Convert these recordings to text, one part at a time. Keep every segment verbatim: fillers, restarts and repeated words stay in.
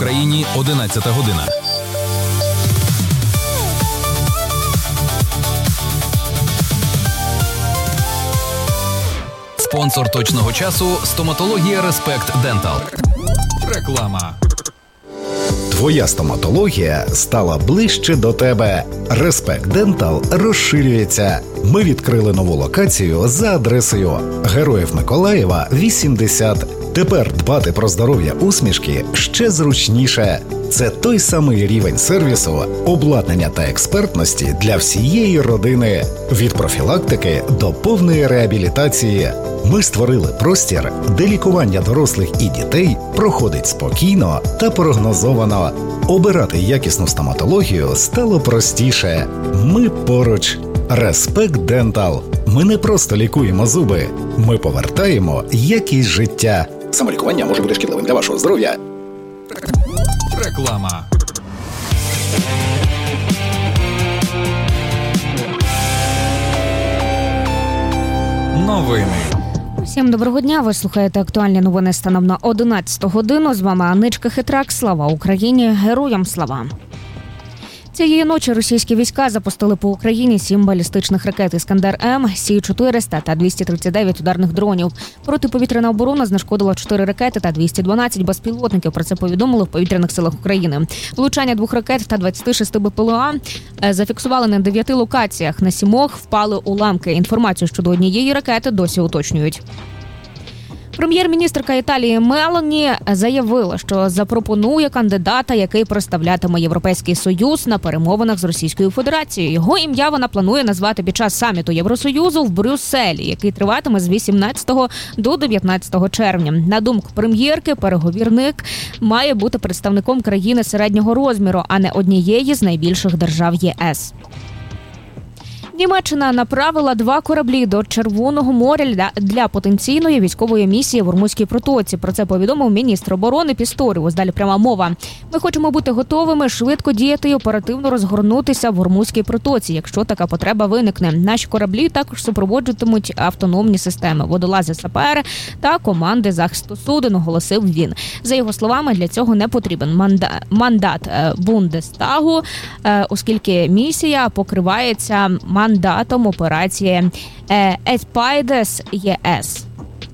Україні одинадцята година. Спонсор точного часу – стоматологія Респект Дентал. Реклама. Твоя стоматологія стала ближче до тебе. Респект Дентал розширюється. Ми відкрили нову локацію за адресою Героїв Миколаєва, вісімдесят. Тепер дбати про здоров'я усмішки ще зручніше. Це той самий рівень сервісу, обладнання та експертності для всієї родини. Від профілактики до повної реабілітації. Ми створили простір, де лікування дорослих і дітей проходить спокійно та прогнозовано. Обирати якісну стоматологію стало простіше. Ми поруч. Респект Дентал. Ми не просто лікуємо зуби. Ми повертаємо якість життя. Самолікування може бути шкідливим для вашого здоров'я. Реклама. Новини. Всім доброго дня, ви слухаєте актуальні новини станом на одинадцяту годину. З вами Аничка Хитрак. Слава Україні, героям слава! Цієї ночі російські війська запустили по Україні сім балістичних ракет «Іскандер-М», Сі чотириста та двісті тридцять дев'ять ударних дронів. Протиповітряна оборона знешкодила чотири ракети та двісті дванадцять безпілотників. Про це повідомили в Повітряних силах України. Влучання двох ракет та двадцяти шести Бе Пе Ел А зафіксували на дев'яти локаціях. На сімох впали уламки. Інформацію щодо однієї ракети досі уточнюють. Прем'єр-міністрка Італії Мелоні заявила, що запропонує кандидата, який представлятиме Європейський Союз на перемовинах з Російською Федерацією. Його ім'я вона планує назвати під час саміту Євросоюзу в Брюсселі, який триватиме з вісімнадцятого до дев'ятнадцятого червня. На думку прем'єрки, переговірник має бути представником країни середнього розміру, а не однієї з найбільших держав Є Ес. Німеччина направила два кораблі до Червоного моря для, для потенційної військової місії в Ормузькій протоці. Про це повідомив міністр оборони Пісторіус. Далі пряма мова. Ми хочемо бути готовими швидко діяти і оперативно розгорнутися в Ормузькій протоці, якщо така потреба виникне. Наші кораблі також супроводжуватимуть автономні системи, водолази, сапери та команди захисту суден, оголосив він. За його словами, для цього не потрібен манда, мандат Бундестагу, оскільки місія покривається мандатом операції «Еспайдес Є Ес».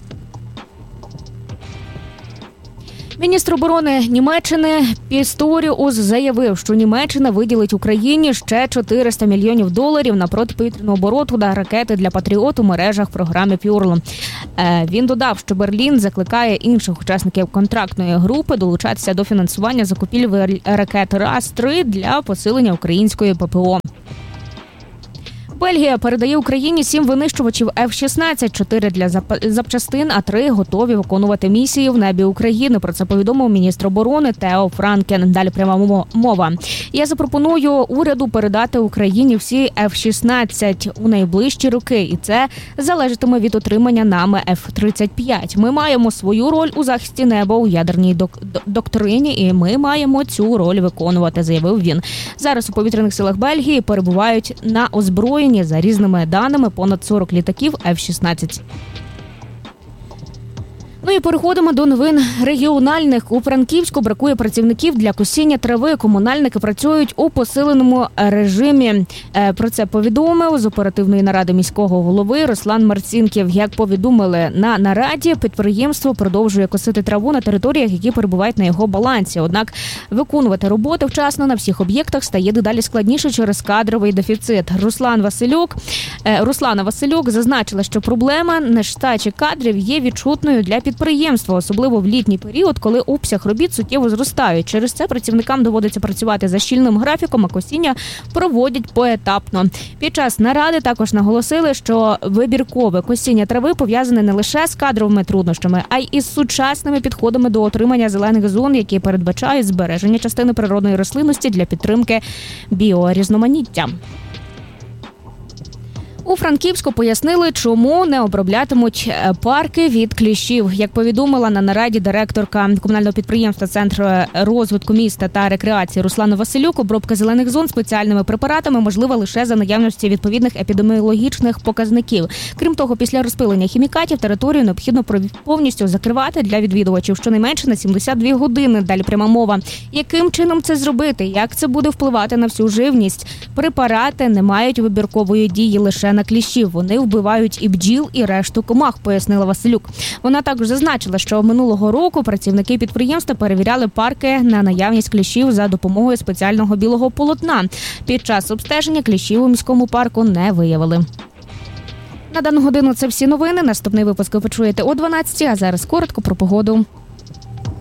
Міністр оборони Німеччини Пісторіус заявив, що Німеччина виділить Україні ще чотириста мільйонів доларів на протиповітряну оборону та ракети для «Патріот» у мережах програми «Пюрл». Він додав, що Берлін закликає інших учасників контрактної групи долучатися до фінансування закупівлі ракет Раз три для посилення української Пе Пе О. Бельгія передає Україні сім винищувачів Еф шістнадцять, чотири для запчастин, а три готові виконувати місії в небі України. Про це повідомив міністр оборони Тео Франкен. Далі пряма мова. Я запропоную уряду передати Україні всі Еф шістнадцять у найближчі роки, і це залежатиме від отримання нами Еф тридцять п'ять. Ми маємо свою роль у захисті неба у ядерній док- доктрині, і ми маємо цю роль виконувати, заявив він. Зараз у повітряних силах Бельгії перебувають на озброєнні за різними даними понад сорок літаків Еф шістнадцять. Ну і переходимо до новин регіональних. У Франківську бракує працівників для косіння трави. Комунальники працюють у посиленому режимі. Про це повідомив з оперативної наради міського голови Руслан Марцінків. Як повідомили на нараді, підприємство продовжує косити траву на територіях, які перебувають на його балансі. Однак виконувати роботи вчасно на всіх об'єктах стає дедалі складніше через кадровий дефіцит. Руслан Василюк, Руслана Василюк зазначила, що проблема нестачі кадрів є відчутною для підприємства. Підприємство, особливо в літній період, коли обсяг робіт суттєво зростають. Через це працівникам доводиться працювати за щільним графіком, а косіння проводять поетапно. Під час наради також наголосили, що вибіркове косіння трави пов'язане не лише з кадровими труднощами, а й із сучасними підходами до отримання зелених зон, які передбачають збереження частини природної рослинності для підтримки біорізноманіття. У Франківську пояснили, чому не оброблятимуть парки від кліщів. Як повідомила на нараді директорка комунального підприємства Центр розвитку міста та рекреації Руслана Василюк, обробка зелених зон спеціальними препаратами можлива лише за наявності відповідних епідеміологічних показників. Крім того, після розпилення хімікатів територію необхідно повністю закривати для відвідувачів щонайменше на сімдесят дві години. Далі пряма мова. Яким чином це зробити? Як це буде впливати на всю живність? Препарати не мають вибіркової дії лише на кліщів. Вони вбивають і бджіл, і решту комах, пояснила Василюк. Вона також зазначила, що минулого року працівники підприємства перевіряли парки на наявність кліщів за допомогою спеціального білого полотна. Під час обстеження кліщів у міському парку не виявили. На дану годину це всі новини. Наступний випуск ви почуєте о дванадцятій, а зараз коротко про погоду.